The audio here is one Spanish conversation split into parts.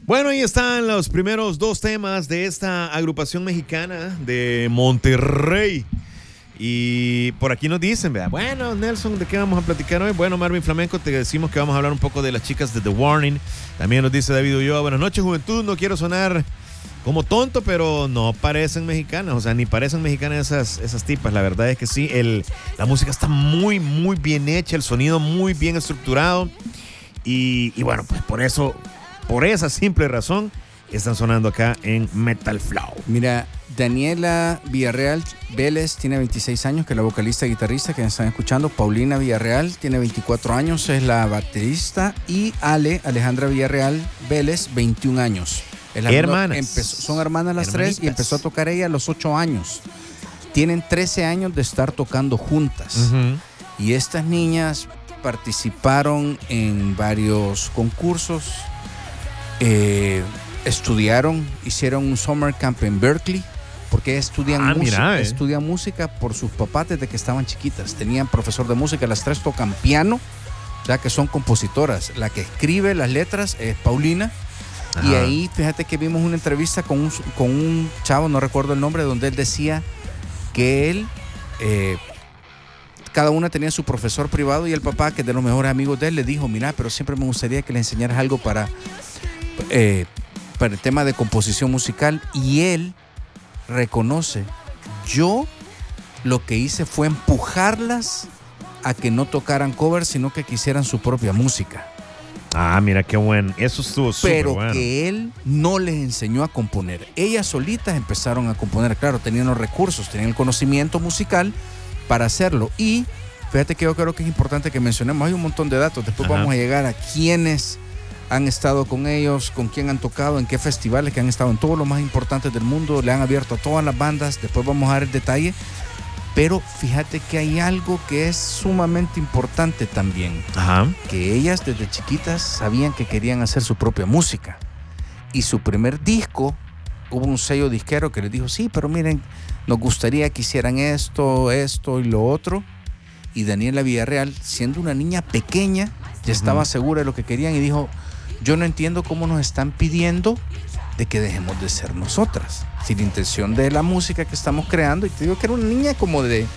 Bueno, ahí están los primeros dos temas de esta agrupación mexicana de Monterrey. Y por aquí nos dicen, ¿verdad? Bueno, Nelson, ¿de qué vamos a platicar hoy? Bueno, Marvin Flamenco, te decimos que vamos a hablar un poco de las chicas de The Warning. También nos dice David Ulloa, buenas noches, juventud, no quiero sonar como tonto, pero no parecen mexicanas, o sea, ni parecen mexicanas esas tipas. La verdad es que sí, la música está muy, muy bien hecha, el sonido muy bien estructurado. Y bueno, pues por esa simple razón, están sonando acá en Metal Flow. Mira, Daniela Villarreal Vélez tiene 26 años, que es la vocalista y guitarrista que están escuchando. Paulina Villarreal tiene 24 años, es la baterista. Y Alejandra Villarreal Vélez, 21 años. Es la hermanas. Son hermanas las tres y empezó a tocar ella a los 8 años. Tienen 13 años de estar tocando juntas. Uh-huh. Y estas niñas participaron en varios concursos. Estudiaron, hicieron un summer camp en Berkeley, porque estudian música por sus papás desde que estaban chiquitas. Tenían profesor de música, las tres tocan piano, o sea que son compositoras. La que escribe las letras es Paulina. Ajá. Y ahí, fíjate que vimos una entrevista con un chavo, no recuerdo el nombre, donde él decía que él, cada una tenía su profesor privado y el papá, que es de los mejores amigos de él, le dijo, mira, pero siempre me gustaría que le enseñaras algo para el tema de composición musical. Y él reconoce, yo lo que hice fue empujarlas a que no tocaran covers, sino que quisieran su propia música. Ah, mira qué bueno, eso estuvo súper bueno. Pero que él no les enseñó a componer. Ellas solitas empezaron a componer, claro, tenían los recursos, tenían el conocimiento musical para hacerlo. Y fíjate que yo creo que es importante que mencionemos, hay un montón de datos, después vamos a llegar a quiénes han estado con ellos, con quién han tocado, en qué festivales, que han estado en todos los más importantes del mundo, le han abierto a todas las bandas, después vamos a dar el detalle. Pero fíjate que hay algo que es sumamente importante también. Ajá. Que ellas desde chiquitas sabían que querían hacer su propia música. Y su primer disco, hubo un sello disquero que les dijo, sí, pero miren, nos gustaría que hicieran esto y lo otro. Y Daniela Villarreal, siendo una niña pequeña, ya estaba segura de lo que querían y dijo, yo no entiendo cómo nos están pidiendo de que dejemos de ser nosotras, sin intención de la música que estamos creando. Y te digo que era una niña como de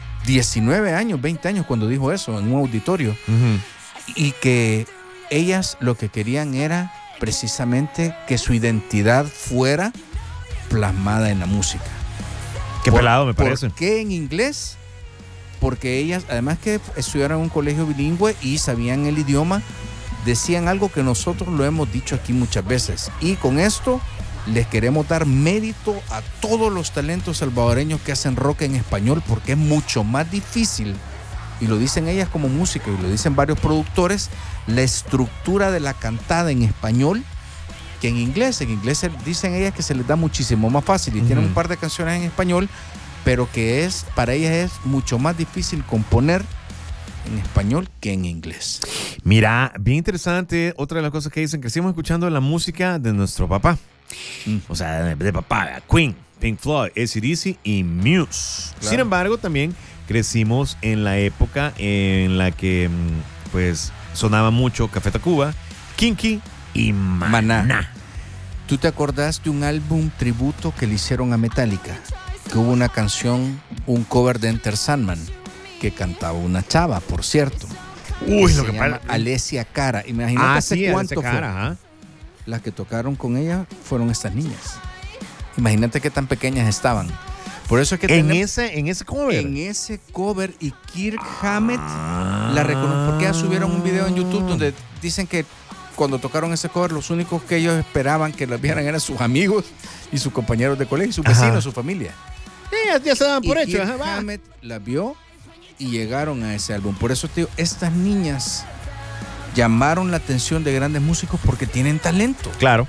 19 años, 20 años cuando dijo eso en un auditorio. Uh-huh. Y que ellas lo que querían era precisamente que su identidad fuera plasmada en la música. Qué pelado me parece. ¿Por qué en inglés? Porque ellas, además que estudiaron en un colegio bilingüe y sabían el idioma, decían algo que nosotros lo hemos dicho aquí muchas veces. Y con esto les queremos dar mérito a todos los talentos salvadoreños que hacen rock en español, porque es mucho más difícil, y lo dicen ellas como músicos y lo dicen varios productores, la estructura de la cantada en español que en inglés. En inglés dicen ellas que se les da muchísimo más fácil y tienen un par de canciones en español, pero que para ellas es mucho más difícil componer en español que en inglés. Mira, bien interesante. Otra de las cosas que dicen, crecimos escuchando la música de nuestro papá. O sea, de papá, Queen, Pink Floyd, AC/DC y Muse. Claro. Sin embargo, también crecimos en la época en la que pues sonaba mucho Café Tacuba, Kinky y Maná. ¿Tú te acordás de un álbum tributo que le hicieron a Metallica? Que hubo una canción, un cover de Enter Sandman, que cantaba una chava, por cierto. Uy, lo que llama Alessia Cara. Imagínate cuánto fue. Cara, Las que tocaron con ella fueron estas niñas. Imagínate qué tan pequeñas estaban. Por eso es que en ese cover. En ese cover, y Kirk Hammett la reconoce, porque ya subieron un video en YouTube donde dicen que cuando tocaron ese cover, los únicos que ellos esperaban que las vieran eran sus amigos y sus compañeros de colegio, sus vecinos, su familia. Ya se daban por hecho. Kirk Hammett la vio y llegaron a ese álbum. Por eso te digo, estas niñas llamaron la atención de grandes músicos porque tienen talento. Claro.